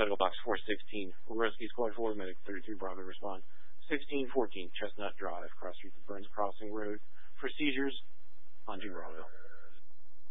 Medical Box 416, Rescue Squad 4, Medic 33 Bravo respond. 1614 Chestnut Drive, cross street to Burns Crossing Road for seizures on Bravo.